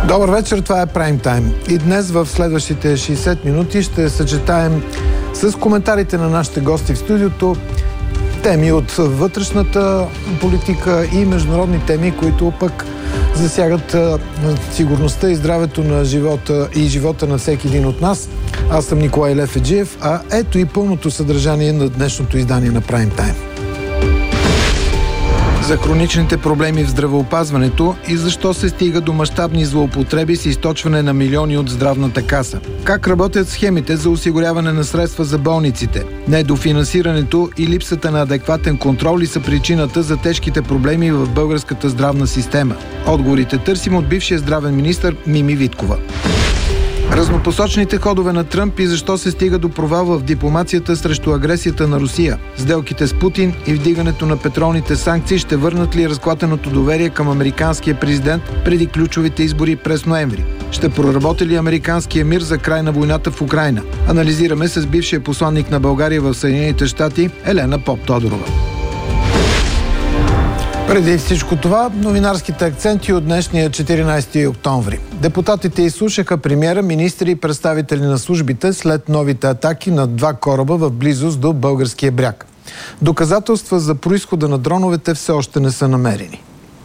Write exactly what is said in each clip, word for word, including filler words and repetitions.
Добър вечер, това е Прайм Тайм. И днес в следващите шейсет минути ще съчетаем с коментарите на нашите гости в студиото теми от вътрешната политика и международни теми, които пък засягат сигурността и здравето на живота и живота на всеки един от нас. Аз съм Николай Лефеджиев, а ето и пълното съдържание на днешното издание на Прайм Тайм. За хроничните проблеми в здравеопазването и защо се стига до мащабни злоупотреби с източване на милиони от здравната каса. Как работят схемите за осигуряване на средства за болниците? Недофинансирането и липсата на адекватен контрол ли са причината за тежките проблеми в българската здравна система? Отговорите търсим от бившия здравен министър Мими Виткова. Разнопосочните ходове на Тръмп и защо се стига до провал в дипломацията срещу агресията на Русия. Сделките с Путин и вдигането на петролните санкции ще върнат ли разклатеното доверие към американския президент преди ключовите избори през ноември? Ще проработи ли американския мир за край на войната в Украйна? Анализираме с бившия посланник на България в Съединените щати Елена Поп-Тодорова. Преди всичко това, новинарските акценти от днешния четиринайсети октомври. Депутатите изслушаха премиера, министри и представители на службите след новите атаки на два кораба в близост до българския бряг. Доказателства за произхода на дроновете все още не са намерени.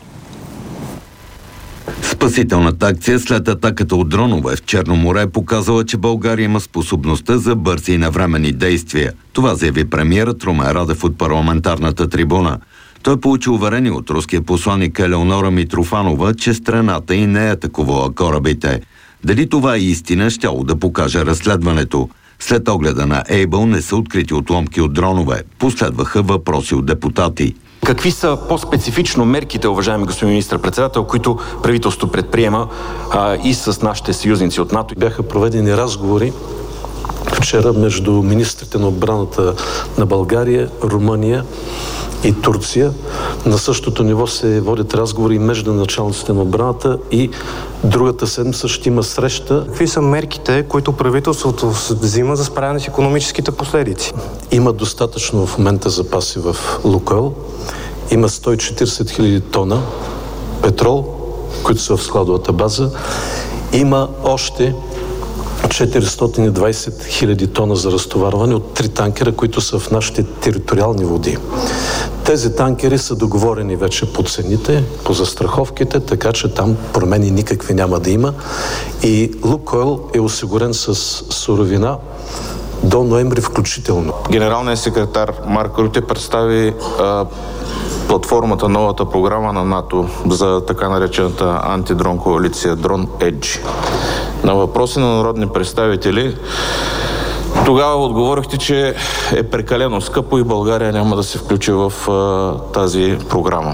Спасителната акция след атаката от дронове в Черно море е показала, че България има способността за бързи и навременни действия. Това заяви премиерът Румен Радев от парламентарната трибуна. Той получи уверение от руския посланник Елеонора Митрофанова, че страната и не е атакувала корабите. Дали това е истина, щяло да покаже разследването. След огледа на Ейбъл не са открити отломки от дронове. Последваха въпроси от депутати. Какви са по-специфично мерките, уважаеми господин министър-председател, които правителството предприема а, и с нашите съюзници от НАТО? Бяха проведени разговори вчера между министрите на отбраната на България, Румъния и Турция. На същото ниво се водят разговори между началниците на отбраната и другата седмица ще има среща. Какви са мерките, които правителството взима за справяне с икономическите последици? Има достатъчно в момента запаси в Лукойл. Има сто и четирийсет хиляди тона петрол, които са в складовата база. Има още четиристотин и двайсет хиляди тона за разтоварване от три танкера, които са в нашите териториални води. Тези танкери са договорени вече по цените, по застраховките, така че там промени никакви няма да има. И Лукойл е осигурен с суровина до ноември включително. Генералният секретар Марк Рюте представи а, платформата, новата програма на НАТО за така наречената антидрон коалиция Drone Edge. На въпроси на народни представители тогава отговорихте, че е прекалено скъпо и България няма да се включи в а, тази програма.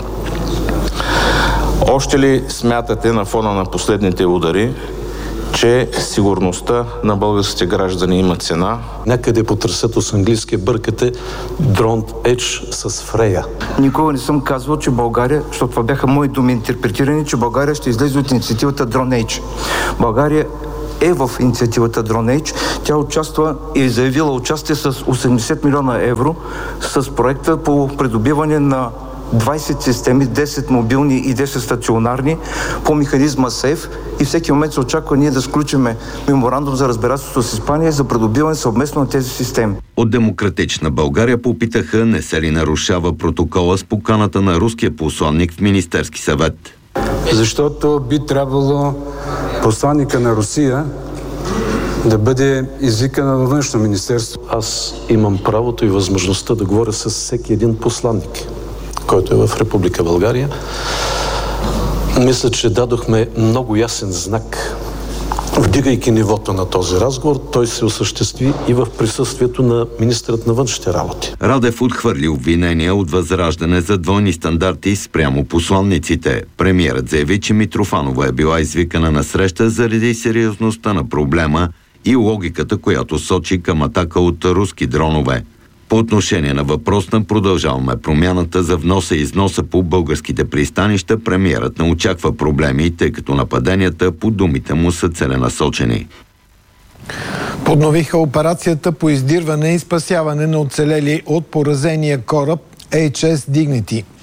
Още ли смятате на фона на последните удари, че сигурността на българските граждани има цена? Някъде по трасето с английски бъркате Drone Edge с Фрея. Никога не съм казвал, че България, защото това бяха мои думи интерпретирани, че България ще излезе от инициативата Drone Edge. България е в инициативата Drone Edge. Тя участва и е заявила участие с осемдесет милиона евро с проекта по придобиване на двайсет системи, десет мобилни и десет стационарни по механизма СЕЙФ и всеки момент се очаква ние да сключиме меморандум за разбирателство с Испания за придобиване съвместно на тези системи. От Демократична България попитаха не се ли нарушава протокола с поканата на руския посланник в Министерски съвет. Защото би трябвало посланника на Русия да бъде извикана във Външно министерство. Аз имам правото и възможността да говоря с всеки един посланник, който е в Република България. Мисля, че дадохме много ясен знак. Вдигайки нивото на този разговор, той се осъществи и в присъствието на министърът на външните работи. Радев отхвърли обвинения от Възраждане за двойни стандарти спрямо посланниците. Премиерът заяви, че Митрофанова е била извикана на среща заради сериозността на проблема и логиката, която сочи към атака от руски дронове. По отношение на въпрос на Продължаваме промяната за вноса и износа по българските пристанища, премиерът не очаква проблеми, тъй като нападенията по думите му са целенасочени. Подновиха операцията по издирване и спасяване на оцелели от поразения кораб Ейч Ес Dignity.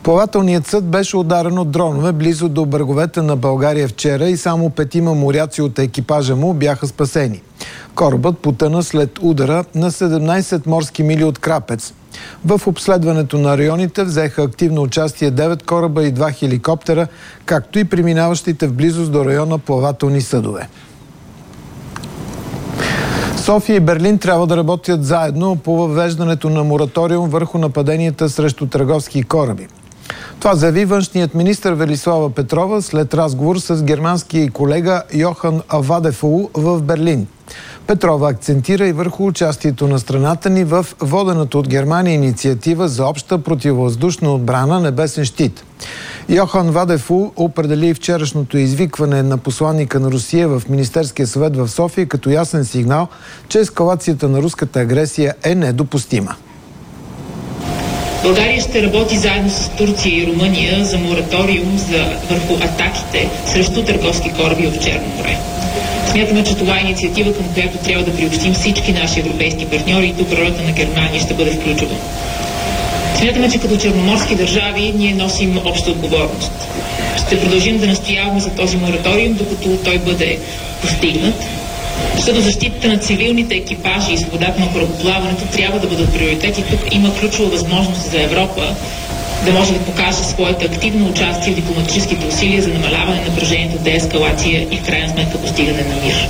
Плавателният съд беше ударен от дронове близо до бреговете на България вчера и само петима моряци от екипажа му бяха спасени. Корабът потъна след удара на седемнайсет морски мили от Крапец. В обследването на районите взеха активно участие девет кораба и два хеликоптера, както и преминаващите в близост до района плавателни съдове. София и Берлин трябва да работят заедно по въвеждането на мораториум върху нападенията срещу търговски кораби. Това заяви външният министър Велислава Петрова след разговор с германския колега Йохан Вадефул в Берлин. Петрова акцентира и върху участието на страната ни в водената от Германия инициатива за обща противовъздушна отбрана Небесен щит. Йохан Вадефул определи вчерашното извикване на посланника на Русия в Министерския съвет в София като ясен сигнал, че ескалацията на руската агресия е недопустима. България ще работи заедно с Турция и Румъния за мораториум за, върху атаките срещу търговски кораби в Черно море. Смятаме, че това е инициатива, към която трябва да приобщим всички наши европейски партньори и тук ролята на Германия ще бъде ключова. Смятаме, че като черноморски държави ние носим обща отговорност. Ще продължим да настояваме за този мораториум, докато той бъде постигнат. Защото защитата на цивилните екипажи и свободата на корабоплаването трябва да бъдат приоритет и тук има ключова възможност за Европа да може да покаже своето активно участие в дипломатическите усилия за намаляване на напрежението, деескалация и в крайна сметка постигане на мир.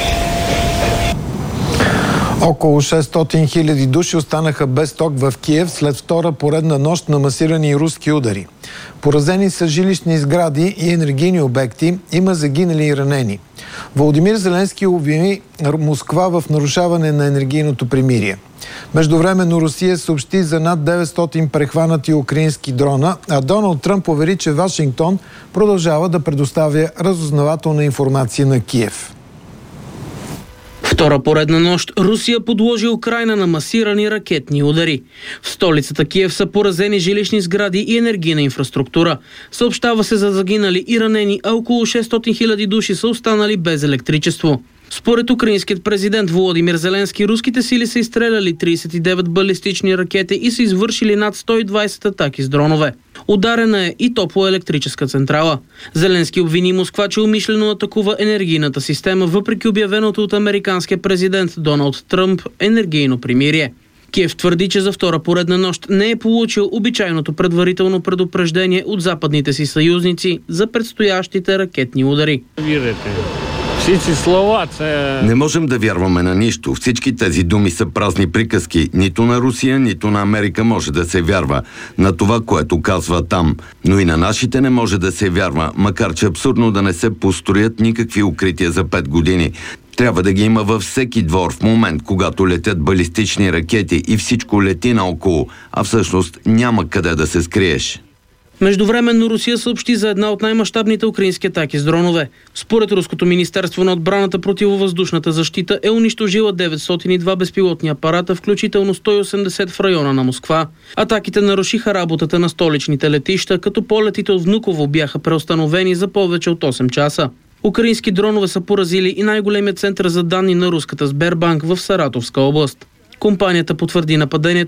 Около шестстотин хиляди души останаха без ток в Киев след втора поредна нощ на масирани руски удари. Поразени са жилищни сгради и енергийни обекти, има загинали и ранени. Володимир Зеленски обвини Москва в нарушаване на енергийното примирие. Междувременно Русия съобщи за над деветстотин прехванати украински дрона, а Доналд Тръмп увери, че Вашингтон продължава да предоставя разузнавателна информация на Киев. Втора поредна нощ Русия подложи Украйна на масирани ракетни удари. В столицата Киев са поразени жилищни сгради и енергийна инфраструктура. Съобщава се за загинали и ранени, а около шестстотин хиляди души са останали без електричество. Според украинският президент Володимир Зеленски, руските сили са изстреляли трийсет и девет балистични ракети и са извършили над сто и двайсет атаки с дронове. Ударена е и топлоелектрическа централа. Зеленски обвини Москва, че умишлено атакува енергийната система, въпреки обявеното от американския президент Доналд Тръмп енергийно примирие. Киев твърди, че за втора поредна нощ не е получил обичайното предварително предупреждение от западните си съюзници за предстоящите ракетни удари. Не можем да вярваме на нищо. Всички тези думи са празни приказки. Нито на Русия, нито на Америка може да се вярва на това, което казва там. Но и на нашите не може да се вярва, макар че абсурдно да не се построят никакви укрития за пет години. Трябва да ги има във всеки двор в момент, когато летят балистични ракети и всичко лети наоколо, а всъщност няма къде да се скриеш. Междувременно Русия съобщи за една от най-мащабните украински атаки с дронове. Според Руското министерство на отбраната, противовъздушната защита е унищожила деветстотин и два безпилотни апарата, включително сто и осемдесет в района на Москва. Атаките нарушиха работата на столичните летища, като полетите от Внуково бяха преустановени за повече от осем часа. Украински дронове са поразили и най-големият център за данни на руската Сбербанк в Саратовска област. Компанията потвърди нападението